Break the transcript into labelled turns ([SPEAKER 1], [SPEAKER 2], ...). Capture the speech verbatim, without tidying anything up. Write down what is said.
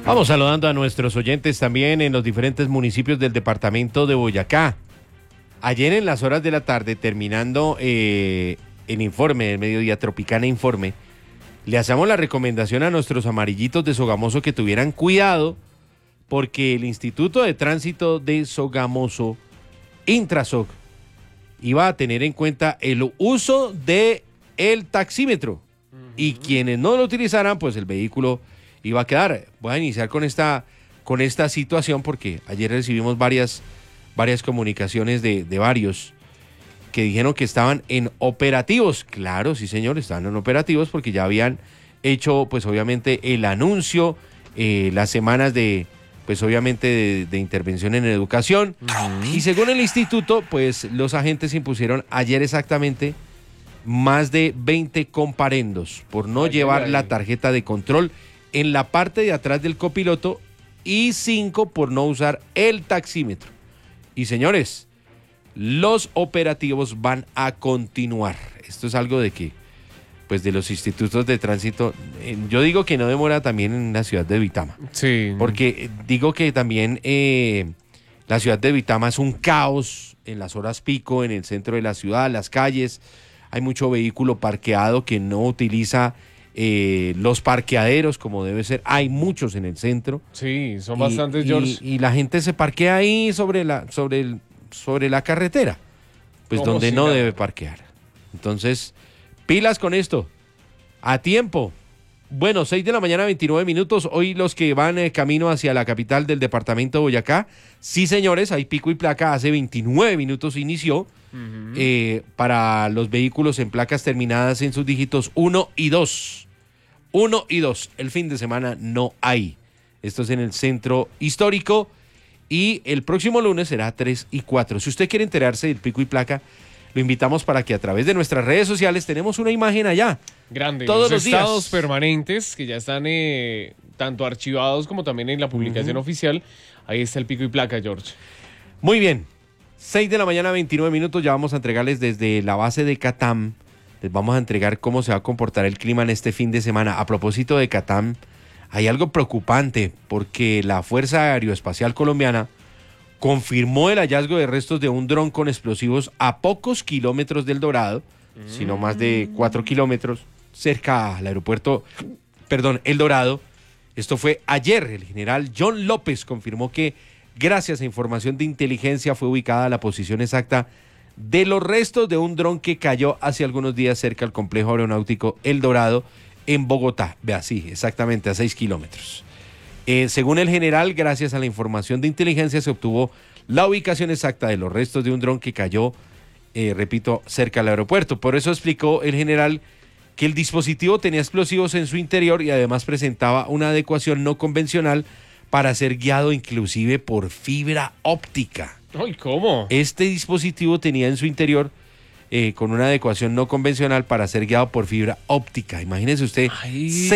[SPEAKER 1] Vamos saludando a nuestros oyentes también en los diferentes municipios del departamento de Boyacá. Ayer en las horas de la tarde, terminando eh, el informe del mediodía, Tropicana Informe, le hacemos la recomendación a nuestros amarillitos de Sogamoso que tuvieran cuidado porque el Instituto de Tránsito de Sogamoso, Intrasog, iba a tener en cuenta el uso de el taxímetro uh-huh. y quienes no lo utilizaran, pues el vehículo iba a quedar. Voy a iniciar con esta, con esta situación porque ayer recibimos varias, varias comunicaciones de, de varios que dijeron que estaban en operativos. Claro, sí señor, estaban en operativos porque ya habían hecho pues obviamente el anuncio, eh, las semanas de pues obviamente de, de intervención en educación uh-huh. y según el instituto pues los agentes impusieron ayer exactamente más de veinte comparendos por no ay, llevar ay, la tarjeta de control en la parte de atrás del copiloto y cinco por no usar el taxímetro. Y señores, los operativos van a continuar. Esto es algo de que, pues de los institutos de tránsito, eh, yo digo que no demora también en la ciudad de Vitama.
[SPEAKER 2] Sí.
[SPEAKER 1] Porque digo que también eh, la ciudad de Vitama es un caos en las horas pico, en el centro de la ciudad, las calles. Hay mucho vehículo parqueado que no utiliza eh, los parqueaderos como debe ser. Hay muchos en el centro.
[SPEAKER 2] Sí, son
[SPEAKER 1] y,
[SPEAKER 2] bastantes,
[SPEAKER 1] y,
[SPEAKER 2] George.
[SPEAKER 1] Y la gente se parquea ahí sobre la, sobre el, sobre la carretera, pues donde si no nada. debe parquear. Entonces, pilas con esto. A tiempo. Bueno, seis de la mañana, veintinueve minutos. Hoy los que van eh, camino hacia la capital del departamento de Boyacá. Sí, señores, hay pico y placa. Hace veintinueve minutos inició. Uh-huh. eh, para los vehículos en placas terminadas en sus dígitos uno y dos. uno y dos. El fin de semana no hay. Esto es en el centro histórico. Y el próximo lunes será tres y cuatro. Si usted quiere enterarse del pico y placa, lo invitamos para que a través de nuestras redes sociales tenemos una imagen allá.
[SPEAKER 2] Grande.
[SPEAKER 1] Todos los,
[SPEAKER 2] los estados
[SPEAKER 1] días.
[SPEAKER 2] permanentes que ya están eh, tanto archivados como también en la publicación uh-huh. oficial. Ahí está el pico y placa, George.
[SPEAKER 1] Muy bien. seis de la mañana, veintinueve minutos. Ya vamos a entregarles desde la base de Catam. Les vamos a entregar cómo se va a comportar el clima en este fin de semana. A propósito de Catam, hay algo preocupante porque la Fuerza Aeroespacial Colombiana confirmó el hallazgo de restos de un dron con explosivos a pocos kilómetros del Dorado, mm. sino más de cuatro kilómetros, cerca al aeropuerto, perdón, El Dorado. Esto fue ayer. El general John López confirmó que gracias a información de inteligencia fue ubicada la posición exacta de los restos de un dron que cayó hace algunos días cerca al complejo aeronáutico El Dorado en Bogotá. Vea, sí, exactamente a seis kilómetros. Eh, según el general, gracias a la información de inteligencia se obtuvo la ubicación exacta de los restos de un dron que cayó, eh, repito, cerca al aeropuerto. Por eso explicó el general que el dispositivo tenía explosivos en su interior y además presentaba una adecuación no convencional para ser guiado inclusive por fibra óptica.
[SPEAKER 2] Ay, ¿cómo?
[SPEAKER 1] Este dispositivo tenía en su interior eh, con una adecuación no convencional para ser guiado por fibra óptica. Imagínese usted.
[SPEAKER 2] Ay.